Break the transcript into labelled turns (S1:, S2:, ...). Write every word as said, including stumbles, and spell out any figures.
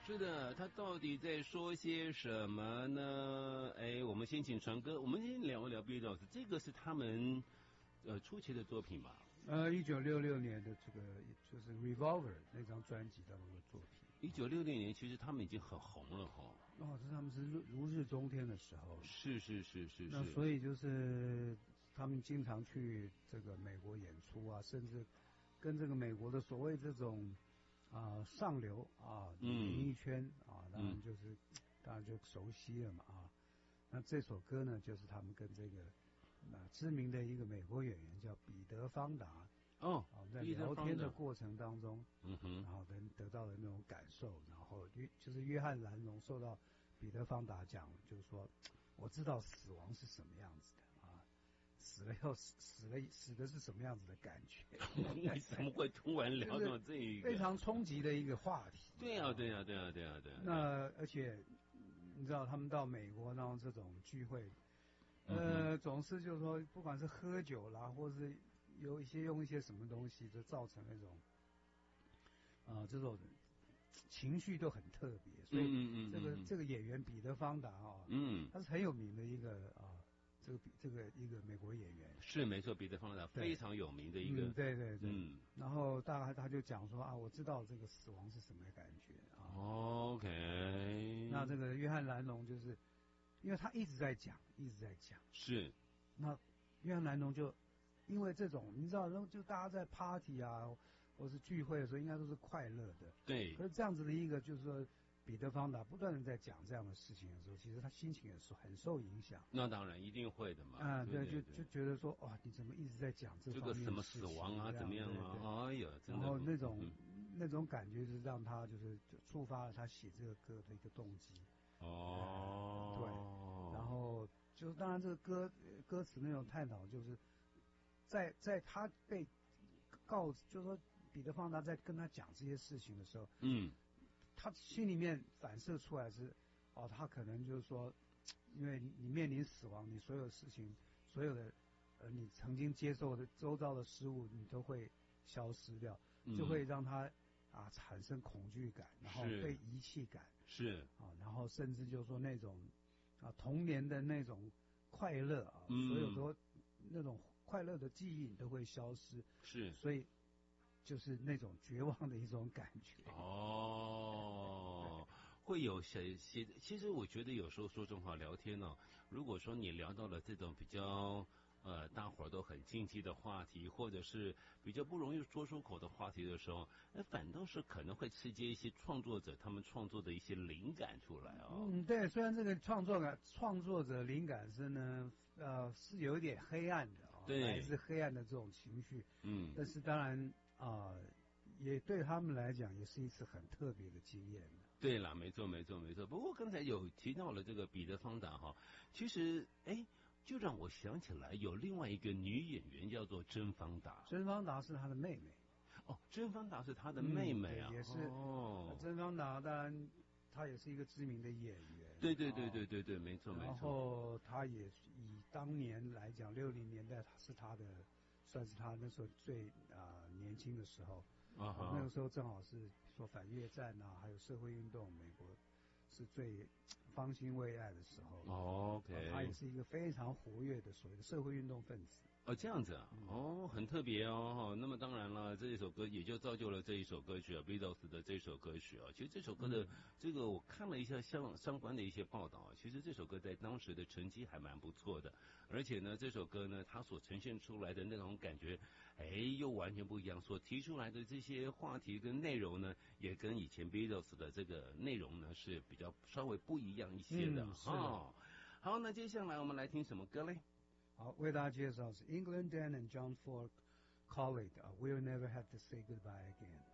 S1: 是的，他到底在说些什么呢？哎，我们先请传哥，我们先聊一聊 Beatles， 这个是他们呃初期的作品吧？
S2: 呃，一九六六年的这个就是 Revolver 那张专辑当中的作品。
S1: 一九六六年，其实他们已经很红了哈。
S2: 哦，这他们是如如日中天的时候。
S1: 是是是是是。
S2: 那所以就是他们经常去这个美国演出啊，甚至跟这个美国的所谓这种啊、呃、上流啊演艺圈啊，当然就是、嗯、当然就熟悉了嘛啊。那这首歌呢，就是他们跟这个那、呃、知名的一个美国演员叫彼得方达。
S1: 哦，
S2: 啊，在聊天的过程当中，嗯哼，然后得得到的那种感受，然后约就是约翰兰农受到彼得方达讲，就是说，我知道死亡是什么样子的啊，死了要死死了死的是什么样子的感觉？
S1: 为什么会突然聊到这一个
S2: 非常冲击的一个话题？
S1: 对啊，对啊，对啊，对啊，对啊。
S2: 那而且你知道他们到美国然后这种聚会，呃，嗯、总是就是说，不管是喝酒啦，或是有一些用一些什么东西，就造成那种啊、呃、这种情绪都很特别，所以
S1: 嗯嗯
S2: 这个、嗯嗯、这个演员彼得方达啊，嗯，他是很有名的一个啊、呃、这个这个一个美国演员，
S1: 是没错，彼得方达非常有名的一个，
S2: 嗯、对对对，嗯，然后大概他就讲说啊，我知道这个死亡是什么感觉啊
S1: ，OK，
S2: 那这个约翰兰农就是因为他一直在讲，一直在讲，
S1: 是，
S2: 那约翰兰农就。因为这种你知道，就大家在 party 啊，或是聚会的时候，应该都是快乐的。
S1: 对。
S2: 可是这样子的一个，就是说，彼得方达不断的在讲这样的事情的时候，其实他心情也是很受影响。
S1: 那当然一定会的嘛。
S2: 啊，对，
S1: 对对
S2: 就就觉得说，哇，你怎么一直在讲这方面的事情？
S1: 这个什么死亡啊，怎么样啊？哎呀，真的。
S2: 然后那种、嗯、那种感觉，是让他就是就触发了他写这个歌的一个动机。
S1: 哦。
S2: 对。然后就当然这个歌歌词那种探讨就是。在在他被告，就是说彼得方达在跟他讲这些事情的时候，嗯，他心里面反射出来是，哦，他可能就是说，因为你面临死亡，你所有事情，所有的呃你曾经接受的周遭的事物，你都会消失掉，就会让他啊产生恐惧感，然后被遗弃感，
S1: 是
S2: 啊，然后甚至就是说那种啊童年的那种快乐啊，嗯、所有都那种。快乐的记忆都会消失，
S1: 是，
S2: 所以就是那种绝望的一种感觉。
S1: 哦，会有些些，其实我觉得有时候说真话聊天呢、哦，如果说你聊到了这种比较呃大伙儿都很禁忌的话题，或者是比较不容易说出口的话题的时候，那反倒是可能会刺激一些创作者他们创作的一些灵感出来哦。
S2: 嗯，对，虽然这个创作感创作者灵感是呢。呃，是有一点黑暗的啊、哦，
S1: 对，
S2: 来自黑暗的这种情绪，
S1: 嗯，
S2: 但是当然啊、呃，也对他们来讲也是一次很特别的经验的。
S1: 对了，没错，没错，没错。不过刚才有提到了这个彼得方达哈，其实哎，就让我想起来有另外一个女演员叫做甄方达，
S2: 甄方达是她的妹妹。
S1: 哦，甄方达是她的妹妹啊，
S2: 嗯、也是哦。甄方达当然。他也是一个知名的演员，
S1: 对对对对对对，没错没错。
S2: 然后他也以当年来讲，六零年代他是他的，算是他那时候最啊、呃、年轻的时候，啊、uh-huh. 那个时候正好是说反越战啊，还有社会运动，美国是最方兴未艾的时候。
S1: Oh, OK，、
S2: 啊、他也是一个非常活跃的所谓的社会运动分子。
S1: 哦，这样子啊，哦，很特别哦。那么当然了，这一首歌也就造就了这一首歌曲啊 ，Beatles 的这首歌曲啊。其实这首歌的、嗯、这个我看了一下相相关的一些报道啊，其实这首歌在当时的成绩还蛮不错的，而且呢，这首歌呢，它所呈现出来的那种感觉，哎，又完全不一样。所提出来的这些话题跟内容呢，也跟以前 Beatles 的这个内容呢是比较稍微不一样一些的。
S2: 嗯、
S1: 哦，好，那接下来我们来听什么歌嘞？
S2: 好，为大家介绍是 England Dan and John Ford Colleague、uh, We'll Never Have to Say Goodbye Again。